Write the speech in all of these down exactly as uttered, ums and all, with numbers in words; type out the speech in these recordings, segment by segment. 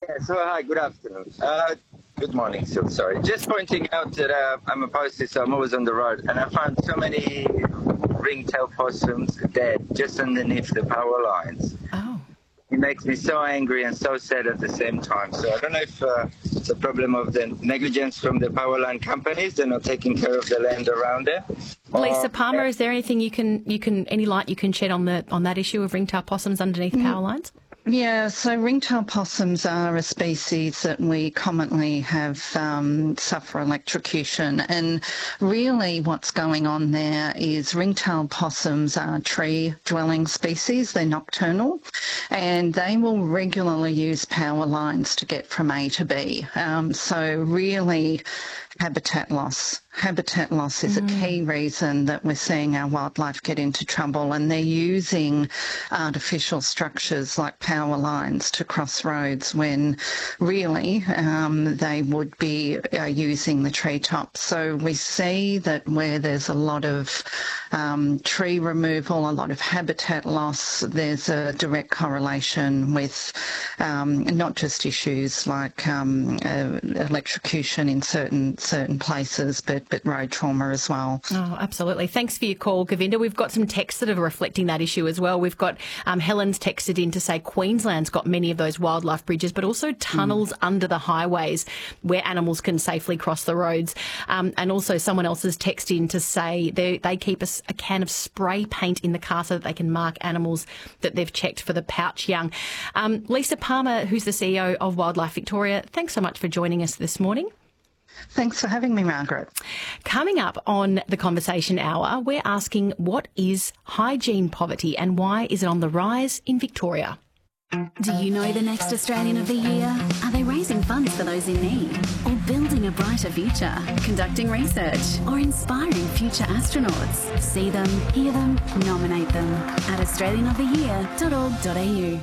Yeah, so hi, good afternoon. Uh, good morning, so sorry. Just pointing out that uh, I'm a postie, so I'm always on the road, and I found so many ringtail possums dead just underneath the power lines. Oh. It makes me so angry and so sad at the same time. So I don't know if uh, it's a problem of the negligence from the power line companies. They're not taking care of the land around it. Lisa Or- Palmer, is there anything you can, you can, any light you can shed on the on that issue of ringtail possums underneath mm. power lines? Yeah, so ringtail possums are a species that we commonly have um, suffer electrocution, and really what's going on there is ringtail possums are tree-dwelling species. They're nocturnal, and they will regularly use power lines to get from A to B. Um, so really, habitat loss. Habitat loss is mm. a key reason that we're seeing our wildlife get into trouble, and they're using artificial structures like power lines to cross roads when really um, they would be uh, using the treetops. So we see that where there's a lot of um, tree removal, a lot of habitat loss, there's a direct correlation with um, not just issues like um, uh, electrocution in certain certain places, but but road trauma as well. Oh, absolutely. Thanks for your call, Govinda. We've got some texts that are reflecting that issue as well. We've got um, Helen's texted in to say Queensland's got many of those wildlife bridges, but also tunnels mm. under the highways where animals can safely cross the roads. Um, and also someone else has texted in to say they, they keep a, a can of spray paint in the car so that they can mark animals that they've checked for the pouch young. Um, Lisa Palmer, who's the C E O of Wildlife Victoria, thanks so much for joining us this morning. Thanks for having me, Margaret. Coming up on the Conversation Hour, we're asking what is hygiene poverty and why is it on the rise in Victoria? Do you know the next Australian of the Year? Are they raising funds for those in need? Or building a brighter future? Conducting research? Or inspiring future astronauts? See them, hear them, nominate them at australian of the year dot org dot a u.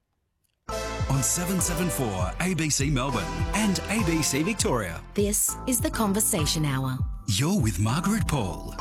On seven seventy-four A B C Melbourne and A B C Victoria. This is the Conversation Hour. You're with Margaret Paul.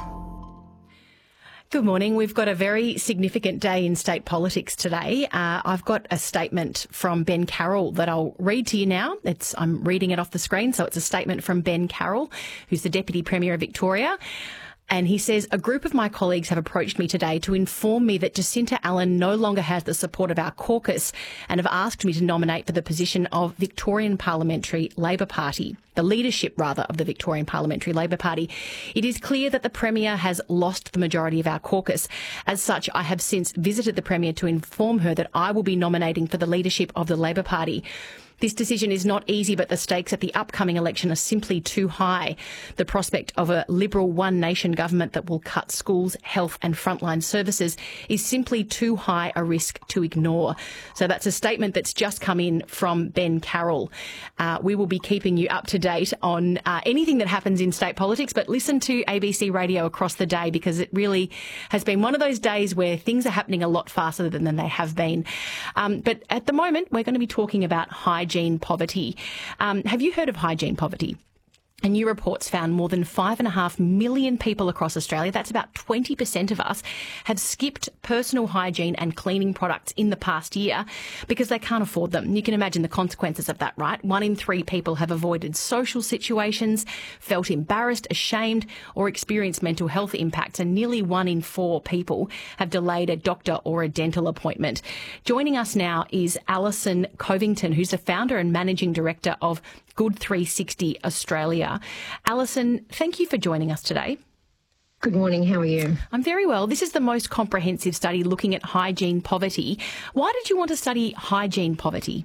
Good morning. We've got a very significant day in state politics today. Uh, I've got a statement from Ben Carroll that I'll read to you now. It's I'm reading it off the screen, so it's a statement from Ben Carroll, who's the Deputy Premier of Victoria. And he says, a group of my colleagues have approached me today to inform me that Jacinta Allen no longer has the support of our caucus and have asked me to nominate for the position of Victorian Parliamentary Labor Party, the leadership, rather, of the Victorian Parliamentary Labor Party. It is clear that the Premier has lost the majority of our caucus. As such, I have since visited the Premier to inform her that I will be nominating for the leadership of the Labor Party. This decision is not easy, but the stakes at the upcoming election are simply too high. The prospect of a Liberal One Nation government that will cut schools, health and frontline services is simply too high a risk to ignore. So that's a statement that's just come in from Ben Carroll. Uh, we will be keeping you up to date on uh, anything that happens in state politics, but listen to A B C Radio across the day because it really has been one of those days where things are happening a lot faster than, than they have been. Um, but at the moment, we're going to be talking about hygiene. Hygiene poverty. Um, have you heard of hygiene poverty? A new report's found more than five and a half million people across Australia, that's about twenty percent of us, have skipped personal hygiene and cleaning products in the past year because they can't afford them. You can imagine the consequences of that, right? One in three people have avoided social situations, felt embarrassed, ashamed, or experienced mental health impacts, and nearly one in four people have delayed a doctor or a dental appointment. Joining us now is Alison Covington, who's the founder and managing director of Good three sixty Australia. Alison, thank you for joining us today. Good morning. How are you? I'm very well. This is the most comprehensive study looking at hygiene poverty. Why did you want to study hygiene poverty?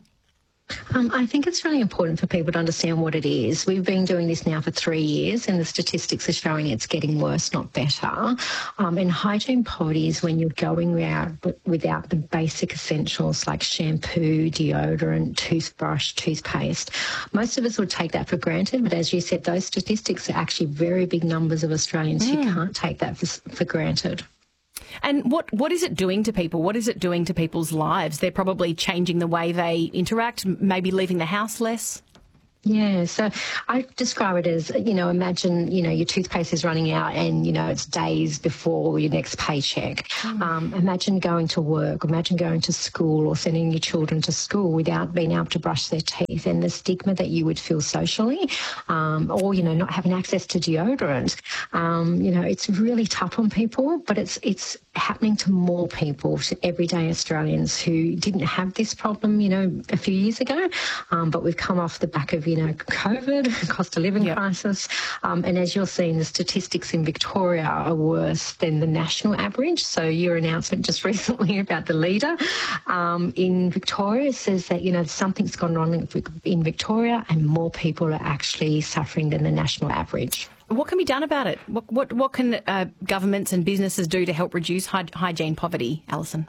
Um, I think it's really important for people to understand what it is. We've been doing this now for three years and the statistics are showing it's getting worse, not better. Um, and hygiene poverty is when you're going out without the basic essentials like shampoo, deodorant, toothbrush, toothpaste. Most of us will take that for granted, but as you said, those statistics are actually very big numbers of Australians mm. who can't take that for, for granted. And what, what is it doing to people? What is it doing to people's lives? They're probably changing the way they interact, maybe leaving the house less. Yeah, so I describe it as, you know, imagine, you know, your toothpaste is running out and, you know, it's days before your next paycheck. Mm. Um, imagine going to work, imagine going to school or sending your children to school without being able to brush their teeth, and the stigma that you would feel socially, um, or, you know, not having access to deodorant. Um, you know, it's really tough on people, but it's it's happening to more people, to everyday Australians who didn't have this problem, you know, a few years ago, um, but we've come off the back of, you know, COVID, cost of living yep. crisis. Um, and as you're seeing, the statistics in Victoria are worse than the national average. So your announcement just recently about the leader um, in Victoria says that, you know, something's gone wrong in Victoria and more people are actually suffering than the national average. What can be done about it? What what, what can uh, governments and businesses do to help reduce hy- hygiene poverty, Alison?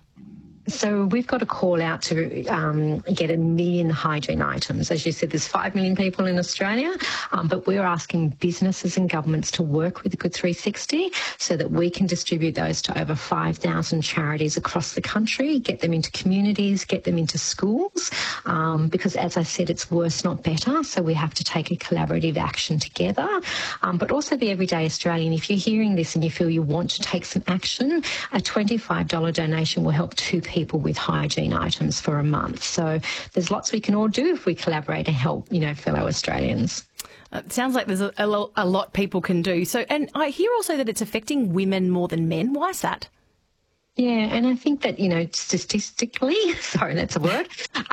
So we've got a call out to um, get a million hygiene items. As you said, there's five million people in Australia, um, but we're asking businesses and governments to work with the Good three sixty so that we can distribute those to over five thousand charities across the country, get them into communities, get them into schools, um, because as I said, it's worse, not better. So we have to take a collaborative action together, um, but also the everyday Australian. If you're hearing this and you feel you want to take some action, a twenty-five dollars donation will help two people people with hygiene items for a month. So there's lots we can all do if we collaborate and help, you know, fellow Australians. It sounds like there's a, a, lo- a lot people can do. So, and I hear also that it's affecting women more than men. Why is that? Yeah, and I think that, you know, statistically, sorry, that's a word,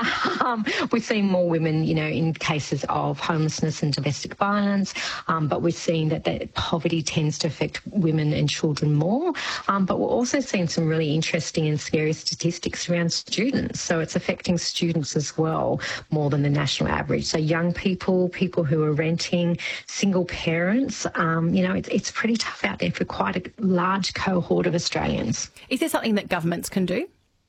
um, we're seeing more women, you know, in cases of homelessness and domestic violence, um, but we're seeing that, that poverty tends to affect women and children more. Um, but we're also seeing some really interesting and scary statistics around students. So it's affecting students as well, more than the national average. So young people, people who are renting, single parents, um, you know, it's, it's pretty tough out there for quite a large cohort of Australians. Is there something that governments can do?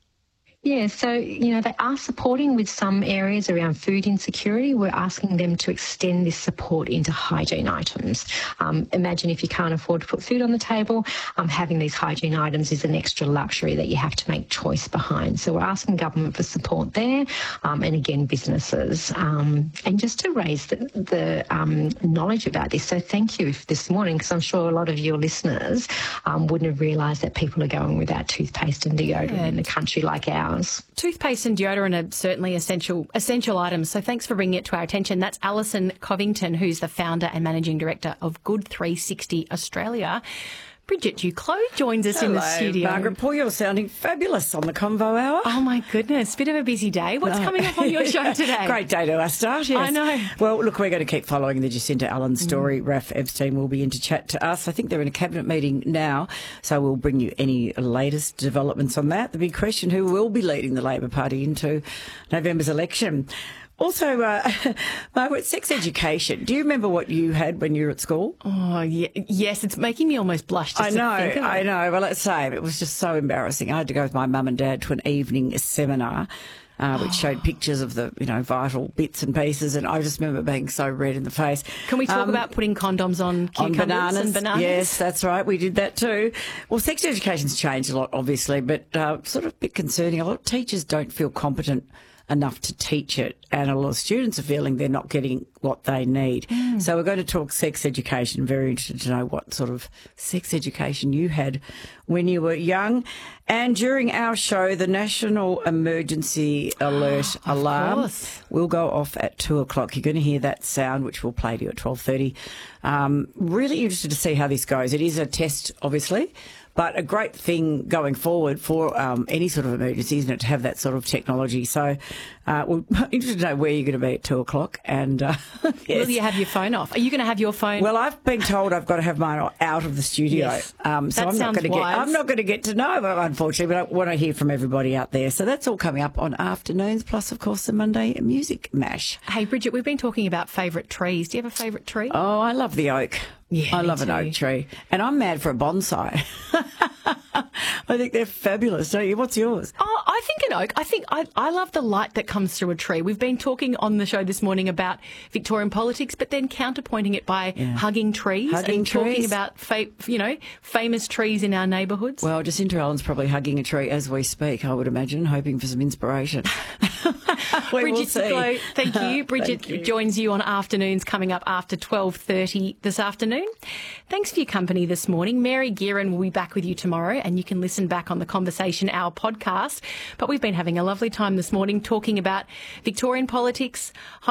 Yeah, so, you know, they are supporting with some areas around food insecurity. We're asking them to extend this support into hygiene items. Um, imagine if you can't afford to put food on the table, um, having these hygiene items is an extra luxury that you have to make choice behind. So we're asking government for support there, um, and again, businesses, um, and just to raise the, the um, knowledge about this. So thank you this morning, because I'm sure a lot of your listeners um, wouldn't have realised that people are going without toothpaste and deodorant yeah. in a country like ours. Toothpaste and deodorant are certainly essential essential items, so thanks for bringing it to our attention. That's Alison Covington, who's the founder and managing director of Good three sixty Australia. Bridget Duclos joins us Hello, in the studio. Margaret Paul, you're sounding fabulous on the Convo Hour. Oh, my goodness. Bit of a busy day. What's no. coming up on your show today? Great day to our start, yes. I know. Well, look, we're going to keep following the Jacinta Allen story. Mm. Raph Epstein will be in to chat to us. I think they're in a cabinet meeting now, so we'll bring you any latest developments on that. The big question, who will be leading the Labor Party into November's election? Also, uh, Margaret, sex education. Do you remember what you had when you were at school? Oh, yeah, yes. It's making me almost blush. Just I know, to think of it. I know. Well, let's say it was just so embarrassing. I had to go with my mum and dad to an evening seminar, uh, which oh. showed pictures of the, you know, vital bits and pieces, and I just remember being so red in the face. Can we talk um, about putting condoms on cucumbers on bananas, and bananas? Yes, that's right. We did that too. Well, sex education's changed a lot, obviously, but uh, sort of a bit concerning. A lot of teachers don't feel competent enough to teach it, and a lot of students are feeling they're not getting what they need. Mm. So we're going to talk sex education. Very interested to know what sort of sex education you had when you were young. And during our show, the National Emergency Alert oh, alarm course. will go off at two o'clock. You're going to hear that sound, which we'll play to you at twelve thirty. Um, really interested to see how this goes. It is a test, obviously, but a great thing going forward for um, any sort of emergency, isn't it, to have that sort of technology. So uh, we're interested to know where you're going to be at two o'clock. And uh, yes. Will you have your phone off? Are you going to have your phone? Well, I've been told I've got to have mine out of the studio. Yes. Um, so that I'm not going to get. wise. I'm not going to get to know, unfortunately. But I want to hear from everybody out there. So that's all coming up on afternoons. Plus, of course, the Monday music mash. Hey, Bridget, we've been talking about favourite trees. Do you have a favourite tree? Oh, I love the oak. Yeah, I love an oak tree. And I'm mad for a bonsai. I think they're fabulous, don't you? What's yours? Oh, I think an oak. I think I, I love the light that comes through a tree. We've been talking on the show this morning about Victorian politics, but then counterpointing it by yeah. hugging trees hugging and trees. talking about, fa- you know, famous trees in our neighbourhoods. Well, Jacinta Allen's probably hugging a tree as we speak, I would imagine, hoping for some inspiration. We Bridget will see. Siclo, thank you. Bridget Thank you. joins you on afternoons coming up after twelve thirty this afternoon. Thanks for your company this morning. Mary Gearan will be back with you tomorrow, and you can listen back on the Conversation Hour podcast. But we've been having a lovely time this morning talking about Victorian politics,